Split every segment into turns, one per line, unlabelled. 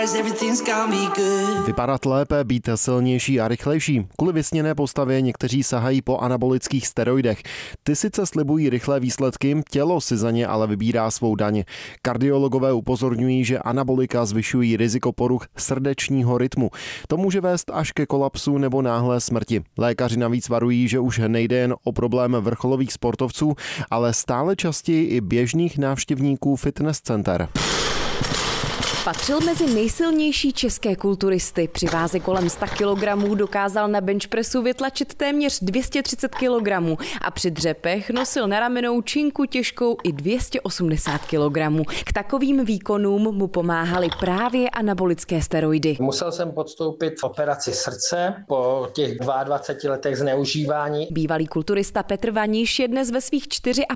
Vypadat lépe, být silnější a rychlejší. Kvůli vysněné postavě někteří sahají po anabolických steroidech. Ty sice slibují rychlé výsledky, tělo si za ně ale vybírá svou daň. Kardiologové upozorňují, že anabolika zvyšují riziko poruch srdečního rytmu. To může vést až ke kolapsu nebo náhlé smrti. Lékaři navíc varují, že už nejde jen o problém vrcholových sportovců, ale stále častěji i běžných návštěvníků fitness center.
Patřil mezi nejsilnější české kulturisty. Při váze kolem 100 kg dokázal na benchpressu vytlačit téměř 230 kg a při dřepech nosil na ramenou činku těžkou i 280 kg. K takovým výkonům mu pomáhaly právě anabolické steroidy.
Musel jsem podstoupit operaci srdce po těch 22 letech zneužívání.
Bývalý kulturista Petr Vaniš je dnes ve svých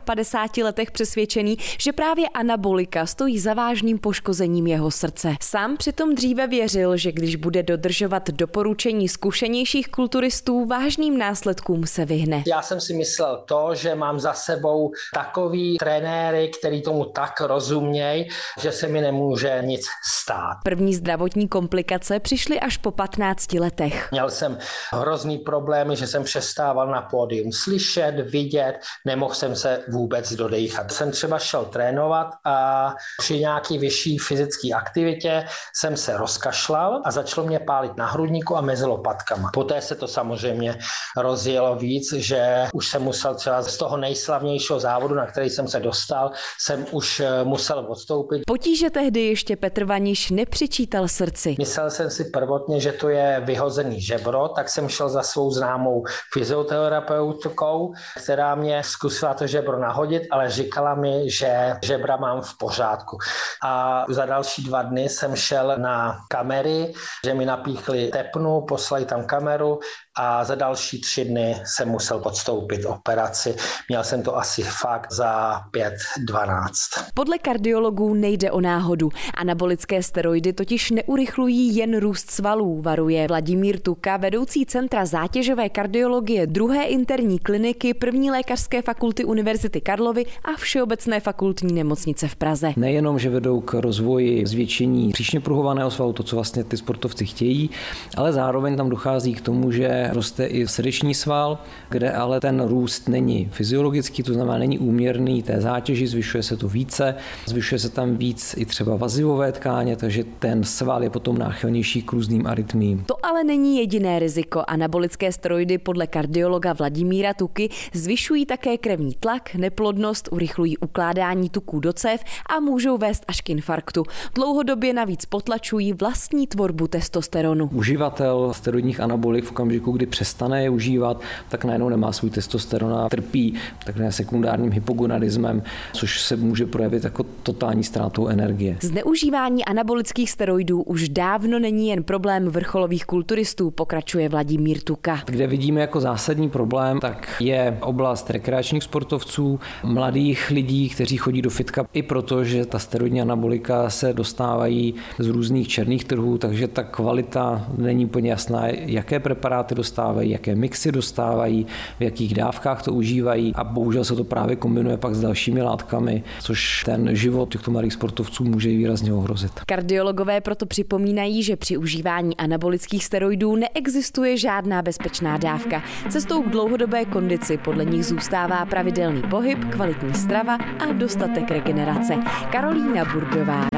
54 letech přesvědčený, že právě anabolika stojí za vážným poškozením jeho srdce. Sám přitom dříve věřil, že když bude dodržovat doporučení zkušenějších kulturistů, vážným následkům se vyhne.
Já jsem si myslel to, že mám za sebou takový trenéry, který tomu tak rozumějí, že se mi nemůže nic stát.
První zdravotní komplikace přišly až po 15 letech.
Měl jsem hrozný problémy, že jsem přestával na pódium slyšet, vidět, nemohl jsem se vůbec dodýchat. Jsem třeba šel trénovat a při nějaký vyšší fyzické aktivitě jsem se rozkašlal a začalo mě pálit na hrudníku a mezi lopatkama. Poté se to samozřejmě rozjelo víc, že už jsem musel třeba z toho nejslavnějšího závodu, na který jsem se dostal, jsem už musel odstoupit.
Potíže tehdy ještě Petr Vaniš nepřičítal srdci.
Myslel jsem si prvotně, že to je vyhozený žebro, tak jsem šel za svou známou fyzioterapeutkou, která mě zkusila to žebro nahodit, ale říkala mi, že žebra mám v pořádku. A za další 2 dny jsem šel na kamery, že mi napíchli tepnu, poslali tam kameru a za další 3 dny jsem musel podstoupit operaci. Měl jsem to asi fakt za 5:12.
Podle kardiologů nejde o náhodu. Anabolické steroidy totiž neurychlují jen růst svalů, varuje Vladimír Tuka, vedoucí Centra zátěžové kardiologie 2. interní kliniky 1. lékařské fakulty Univerzity Karlovy a Všeobecné fakultní nemocnice v Praze.
Nejenom, že vedou k rozvoji zvětšení příčně pruhovaného svalu, to, co vlastně ty sportovci chtějí, ale zároveň tam dochází k tomu, že roste i srdeční sval, kde ale ten růst není fyziologický, to znamená není úměrný té zátěži, zvyšuje se to více, zvyšuje se tam víc i třeba vazivové tkáně, takže ten sval je potom náchylnější k různým arytmiím.
To ale není jediné riziko. Anabolické steroidy podle kardiologa Vladimíra Tuky zvyšují také krevní tlak, neplodnost, urychlují ukládání tuků do cév a můžou vést až k infarktu. Dlouhodobě navíc potlačují vlastní tvorbu testosteronu.
Uživatel steroidních anabolik v okamžiku, kdy přestane je užívat, tak najednou nemá svůj testosteron a trpí takzvaným sekundárním hypogonadismem, což se může projevit jako totální ztrátou energie.
Zneužívání anabolických steroidů už dávno není jen problém vrcholových kulturistů, pokračuje Vladimír Tuka.
Kde vidíme jako zásadní problém, tak je oblast rekreačních sportovců, mladých lidí, kteří chodí do fitka, i proto, že ta steroidní anabolika se dostávají z různých černých trhů, takže ta kvalita není úplně jasná, jaké preparáty dostávají, jaké mixy dostávají, v jakých dávkách to užívají a bohužel se to právě kombinuje pak s dalšími látkami, což ten život těchto mladých sportovců může výrazně ohrozit.
Kardiologové proto připomínají, že při užívání anabolických steroidů neexistuje žádná bezpečná dávka. Cestou k dlouhodobé kondici podle nich zůstává pravidelný pohyb, kvalitní strava a dostatek regenerace. Karolína Burdová.